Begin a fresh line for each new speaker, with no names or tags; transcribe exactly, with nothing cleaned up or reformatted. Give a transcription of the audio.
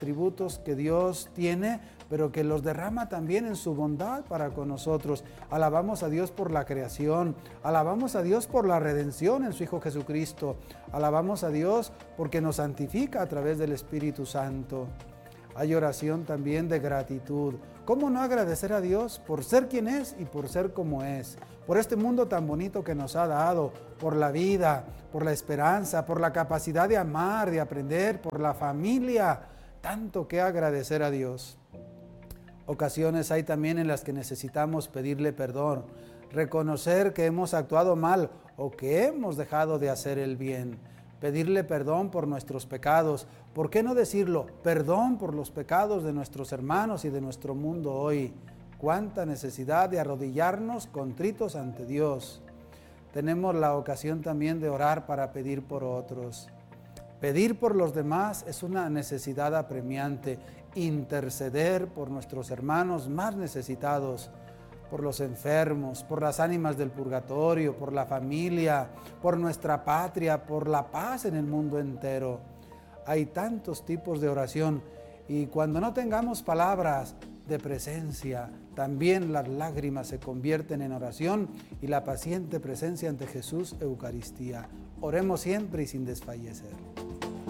atributos que Dios tiene, pero que los derrama también en su bondad para con nosotros. Alabamos a Dios por la creación, alabamos a Dios por la redención en su Hijo Jesucristo, alabamos a Dios porque nos santifica a través del Espíritu Santo. Hay oración también de gratitud. ¿Cómo no agradecer a Dios por ser quien es y por ser como es? Por este mundo tan bonito que nos ha dado, por la vida, por la esperanza, por la capacidad de amar, de aprender, por la familia. Tanto que agradecer a Dios. Ocasiones hay también en las que necesitamos pedirle perdón, reconocer que hemos actuado mal o que hemos dejado de hacer el bien. Pedirle perdón por nuestros pecados. ¿Por qué no decirlo? Perdón por los pecados de nuestros hermanos y de nuestro mundo hoy. Cuánta necesidad de arrodillarnos contritos ante Dios. Tenemos la ocasión también de orar para pedir por otros. Pedir por los demás es una necesidad apremiante. Interceder por nuestros hermanos más necesitados, por los enfermos, por las ánimas del purgatorio, por la familia, por nuestra patria, por la paz en el mundo entero. Hay tantos tipos de oración y cuando no tengamos palabras de presencia, también las lágrimas se convierten en oración y la paciente presencia ante Jesús, Eucaristía. Oremos siempre y sin desfallecer.